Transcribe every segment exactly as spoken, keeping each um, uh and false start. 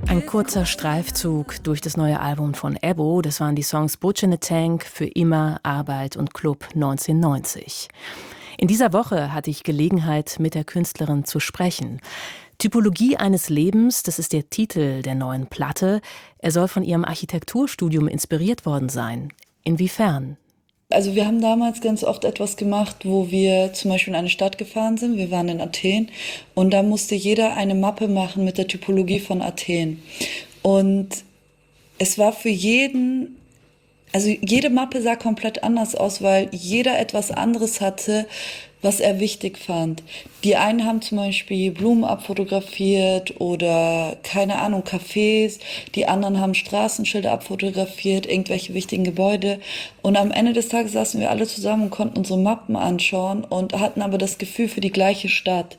Ein kurzer Streifzug durch das neue Album von Ebo. Das waren die Songs Butch in the Tank, Für immer, Arbeit und Club neunzehnhundertneunzig. In dieser Woche hatte ich Gelegenheit, mit der Künstlerin zu sprechen. Typologie eines Lebens, das ist der Titel der neuen Platte. Er soll von ihrem Architekturstudium inspiriert worden sein. Inwiefern? Also wir haben damals ganz oft etwas gemacht, wo wir zum Beispiel in eine Stadt gefahren sind. Wir waren in Athen und da musste jeder eine Mappe machen mit der Typologie von Athen. Und es war für jeden, also jede Mappe sah komplett anders aus, weil jeder etwas anderes hatte, was er wichtig fand. Die einen haben zum Beispiel Blumen abfotografiert oder, keine Ahnung, Cafés. Die anderen haben Straßenschilder abfotografiert, irgendwelche wichtigen Gebäude. Und am Ende des Tages saßen wir alle zusammen und konnten unsere Mappen anschauen und hatten aber das Gefühl für die gleiche Stadt.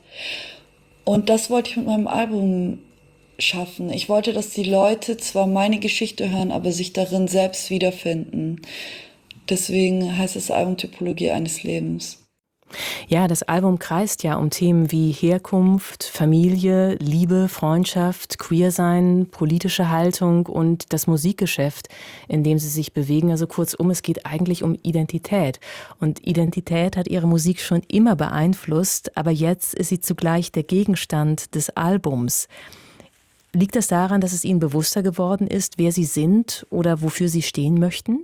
Und das wollte ich mit meinem Album schaffen. Ich wollte, dass die Leute zwar meine Geschichte hören, aber sich darin selbst wiederfinden. Deswegen heißt das Album Typologie eines Lebens. Ja, das Album kreist ja um Themen wie Herkunft, Familie, Liebe, Freundschaft, Queersein, politische Haltung und das Musikgeschäft, in dem sie sich bewegen. Also kurzum, es geht eigentlich um Identität. Und Identität hat ihre Musik schon immer beeinflusst, aber jetzt ist sie zugleich der Gegenstand des Albums. Liegt das daran, dass es Ihnen bewusster geworden ist, wer Sie sind oder wofür Sie stehen möchten?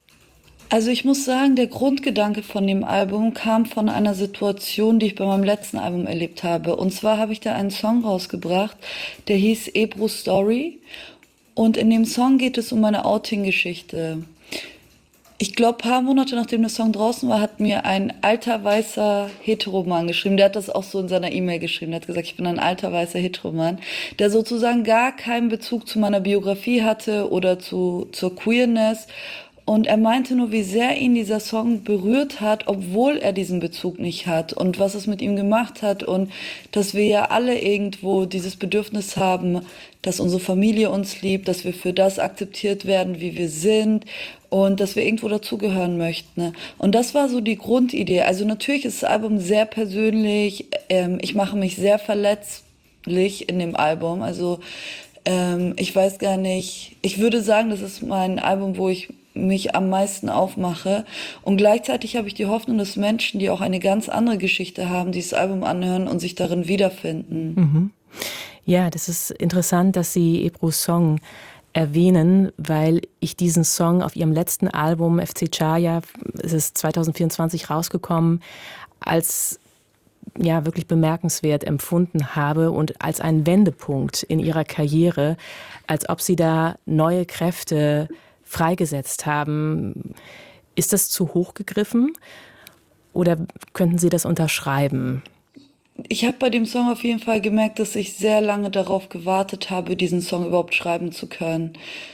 Also ich muss sagen, der Grundgedanke von dem Album kam von einer Situation, die ich bei meinem letzten Album erlebt habe. Und zwar habe ich da einen Song rausgebracht, der hieß Ebru Story. Und in dem Song geht es um meine Outing-Geschichte. Ich glaube, ein paar Monate nachdem der Song draußen war, hat mir ein alter, weißer Heteroman geschrieben. Der hat das auch so in seiner E-Mail geschrieben. Der hat gesagt, ich bin ein alter, weißer Heteroman, der sozusagen gar keinen Bezug zu meiner Biografie hatte oder zu, zur Queerness. Und er meinte nur, wie sehr ihn dieser Song berührt hat, obwohl er diesen Bezug nicht hat und was es mit ihm gemacht hat und dass wir ja alle irgendwo dieses Bedürfnis haben, dass unsere Familie uns liebt, dass wir für das akzeptiert werden, wie wir sind und dass wir irgendwo dazugehören möchten. Und das war so die Grundidee. Also natürlich ist das Album sehr persönlich, ähm, ich mache mich sehr verletzlich in dem Album, also ähm, ich weiß gar nicht, ich würde sagen, das ist mein Album, wo ich mich am meisten aufmache. Und gleichzeitig habe ich die Hoffnung, dass Menschen, die auch eine ganz andere Geschichte haben, dieses Album anhören und sich darin wiederfinden. Mhm. Ja, das ist interessant, dass Sie Ebrus Song erwähnen, weil ich diesen Song auf Ihrem letzten Album F C Chaya, es ist zwanzig vierundzwanzig rausgekommen, als ja wirklich bemerkenswert empfunden habe und als einen Wendepunkt in Ihrer Karriere, als ob Sie da neue Kräfte freigesetzt haben. Ist das zu hoch gegriffen oder könnten Sie das unterschreiben? Ich habe bei dem Song auf jeden Fall gemerkt, dass ich sehr lange darauf gewartet habe, diesen Song überhaupt schreiben zu können.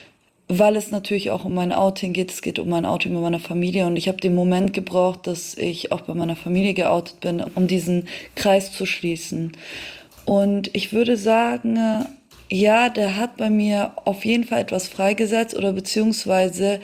Weil es natürlich auch um mein Outing geht. Es geht um mein Outing bei meiner Familie. Und ich habe den Moment gebraucht, dass ich auch bei meiner Familie geoutet bin, um diesen Kreis zu schließen. Und ich würde sagen, ja, der hat bei mir auf jeden Fall etwas freigesetzt oder beziehungsweise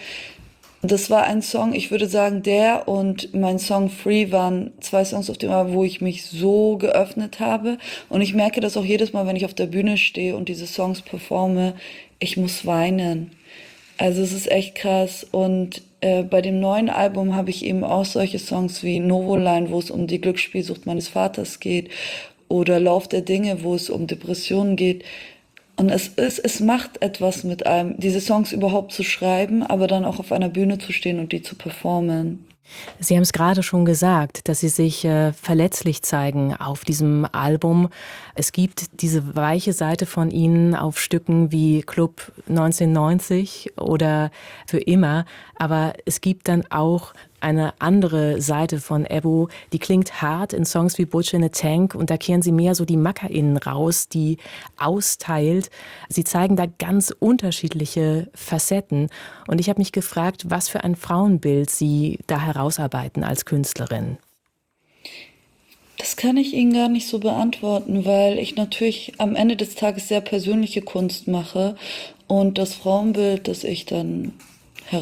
das war ein Song, ich würde sagen, der und mein Song Free waren zwei Songs auf dem Album, wo ich mich so geöffnet habe. Und ich merke das auch jedes Mal, wenn ich auf der Bühne stehe und diese Songs performe, ich muss weinen. Also es ist echt krass. Und äh, bei dem neuen Album habe ich eben auch solche Songs wie Novoline, wo es um die Glücksspielsucht meines Vaters geht, oder Lauf der Dinge, wo es um Depressionen geht. Und es ist, es macht etwas mit einem, diese Songs überhaupt zu schreiben, aber dann auch auf einer Bühne zu stehen und die zu performen. Sie haben es gerade schon gesagt, dass Sie sich äh, verletzlich zeigen auf diesem Album. Es gibt diese weiche Seite von Ihnen auf Stücken wie Club neunzehnhundertneunzig oder Für immer. Aber es gibt dann auch eine andere Seite von Ebo, die klingt hart in Songs wie Butch in the Tank und da kehren Sie mehr so die MackerInnen raus, die austeilt. Sie zeigen da ganz unterschiedliche Facetten und ich habe mich gefragt, was für ein Frauenbild Sie da herausarbeiten als Künstlerin. Das kann ich Ihnen gar nicht so beantworten, weil ich natürlich am Ende des Tages sehr persönliche Kunst mache und das Frauenbild, das ich dann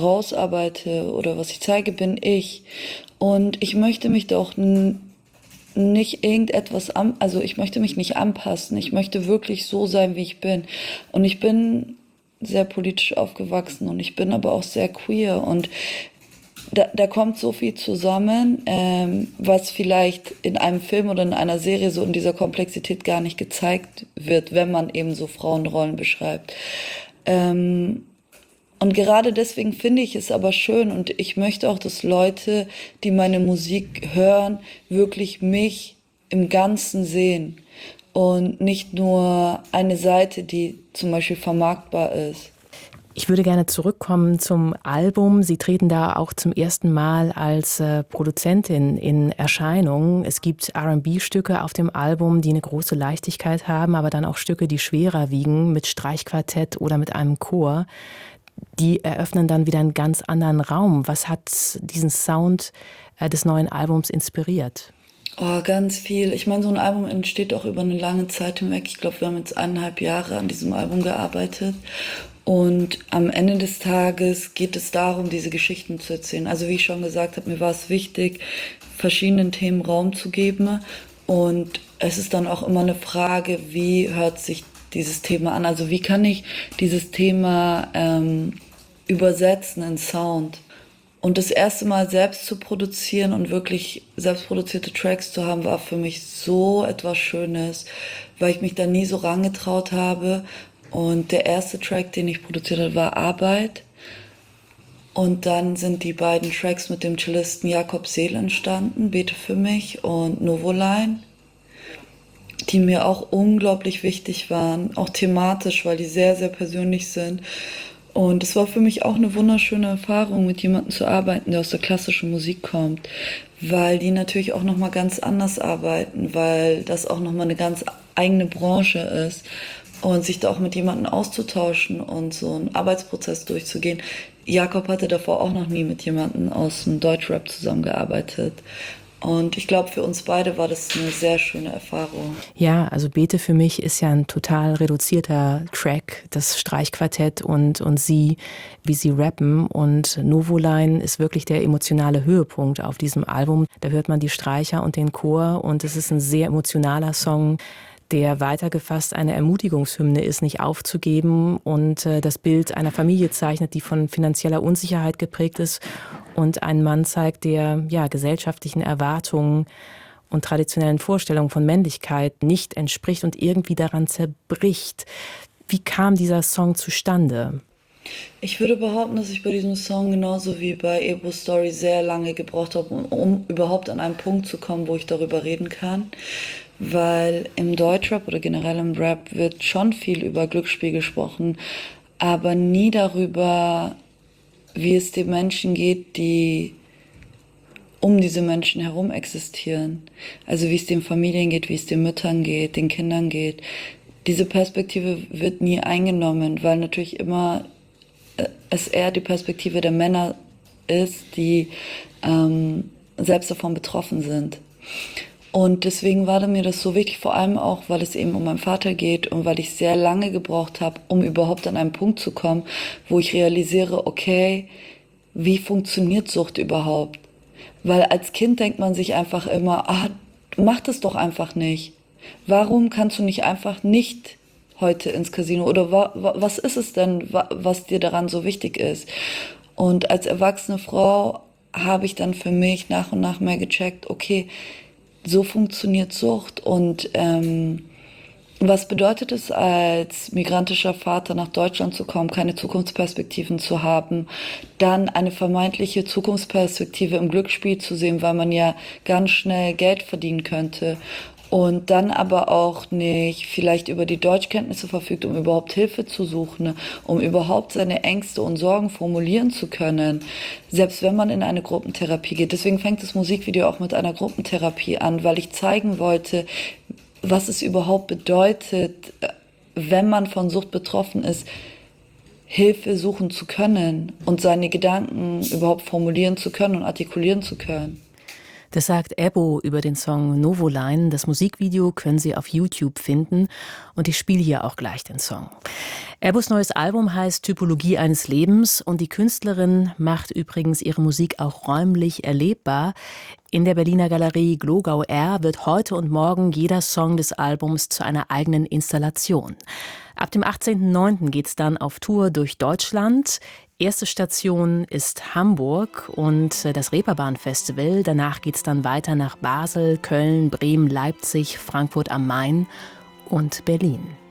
herausarbeite oder was ich zeige, bin ich. Und ich möchte mich doch n- nicht irgendetwas an, also ich möchte mich nicht anpassen. Ich möchte wirklich so sein, wie ich bin. Und ich bin sehr politisch aufgewachsen und ich bin aber auch sehr queer und da, da kommt so viel zusammen, ähm, was vielleicht in einem Film oder in einer Serie so in dieser Komplexität gar nicht gezeigt wird, wenn man eben so Frauenrollen beschreibt. Ähm, und gerade deswegen finde ich es aber schön und ich möchte auch, dass Leute, die meine Musik hören, wirklich mich im Ganzen sehen und nicht nur eine Seite, die zum Beispiel vermarktbar ist. Ich würde gerne zurückkommen zum Album. Sie treten da auch zum ersten Mal als äh, Produzentin in Erscheinung. Es gibt R and B-Stücke auf dem Album, die eine große Leichtigkeit haben, aber dann auch Stücke, die schwerer wiegen, mit Streichquartett oder mit einem Chor. Die eröffnen dann wieder einen ganz anderen Raum. Was hat diesen Sound äh, des neuen Albums inspiriert? Oh, ganz viel. Ich meine, so ein Album entsteht auch über eine lange Zeit hinweg. Ich glaube, wir haben jetzt eineinhalb Jahre an diesem Album gearbeitet. Und am Ende des Tages geht es darum, diese Geschichten zu erzählen. Also wie ich schon gesagt habe, mir war es wichtig, verschiedenen Themen Raum zu geben. Und es ist dann auch immer eine Frage, wie hört sich dieses Thema an? Also wie kann ich dieses Thema ähm, übersetzen in Sound? Und das erste Mal selbst zu produzieren und wirklich selbstproduzierte Tracks zu haben, war für mich so etwas Schönes, weil ich mich da nie so rangetraut habe. Und der erste Track, den ich produziert habe, war Arbeit. Und dann sind die beiden Tracks mit dem Cellisten Jakob Seel entstanden, Bete für mich und Novoline, die mir auch unglaublich wichtig waren, auch thematisch, weil die sehr, sehr persönlich sind. Und es war für mich auch eine wunderschöne Erfahrung, mit jemandem zu arbeiten, der aus der klassischen Musik kommt, weil die natürlich auch nochmal ganz anders arbeiten, weil das auch nochmal eine ganz eigene Branche ist. Und sich da auch mit jemandem auszutauschen und so einen Arbeitsprozess durchzugehen. Jakob hatte davor auch noch nie mit jemandem aus dem Deutschrap zusammengearbeitet. Und ich glaube, für uns beide war das eine sehr schöne Erfahrung. Ja, also Bete für mich ist ja ein total reduzierter Track, das Streichquartett und, und sie, wie sie rappen. Und Novoline ist wirklich der emotionale Höhepunkt auf diesem Album. Da hört man die Streicher und den Chor und es ist ein sehr emotionaler Song, der weitergefasst eine Ermutigungshymne ist, nicht aufzugeben und äh, das Bild einer Familie zeichnet, die von finanzieller Unsicherheit geprägt ist und einen Mann zeigt, der ja gesellschaftlichen Erwartungen und traditionellen Vorstellungen von Männlichkeit nicht entspricht und irgendwie daran zerbricht. Wie kam dieser Song zustande? Ich würde behaupten, dass ich bei diesem Song genauso wie bei Ebro Story sehr lange gebraucht habe, um, um überhaupt an einen Punkt zu kommen, wo ich darüber reden kann. Weil im Deutschrap oder generell im Rap wird schon viel über Glücksspiel gesprochen, aber nie darüber, wie es den Menschen geht, die um diese Menschen herum existieren. Also wie es den Familien geht, wie es den Müttern geht, den Kindern geht. Diese Perspektive wird nie eingenommen, weil natürlich immer es eher die Perspektive der Männer ist, die ähm, selbst davon betroffen sind. Und deswegen war mir das so wichtig, vor allem auch, weil es eben um meinen Vater geht und weil ich sehr lange gebraucht habe, um überhaupt an einen Punkt zu kommen, wo ich realisiere, okay, wie funktioniert Sucht überhaupt? Weil als Kind denkt man sich einfach immer, ah, mach das doch einfach nicht. Warum kannst du nicht einfach nicht heute ins Casino? Oder wa- wa- was ist es denn, wa- was dir daran so wichtig ist? Und als erwachsene Frau habe ich dann für mich nach und nach mehr gecheckt, okay, so funktioniert Sucht und ähm, was bedeutet es, als migrantischer Vater nach Deutschland zu kommen, keine Zukunftsperspektiven zu haben, dann eine vermeintliche Zukunftsperspektive im Glücksspiel zu sehen, weil man ja ganz schnell Geld verdienen könnte und dann aber auch nicht vielleicht über die Deutschkenntnisse verfügt, um überhaupt Hilfe zu suchen, um überhaupt seine Ängste und Sorgen formulieren zu können, selbst wenn man in eine Gruppentherapie geht. Deswegen fängt das Musikvideo auch mit einer Gruppentherapie an, weil ich zeigen wollte, was es überhaupt bedeutet, wenn man von Sucht betroffen ist, Hilfe suchen zu können und seine Gedanken überhaupt formulieren zu können und artikulieren zu können. Das sagt Ebo über den Song Novoline. Das Musikvideo können Sie auf YouTube finden und ich spiele hier auch gleich den Song. Ebos neues Album heißt Typologie eines Lebens und die Künstlerin macht übrigens ihre Musik auch räumlich erlebbar. In der Berliner Galerie Glogau R wird heute und morgen jeder Song des Albums zu einer eigenen Installation. Ab dem achtzehnten neunten geht's dann auf Tour durch Deutschland. Erste Station ist Hamburg und das Reeperbahn-Festival. Danach geht's dann weiter nach Basel, Köln, Bremen, Leipzig, Frankfurt am Main und Berlin.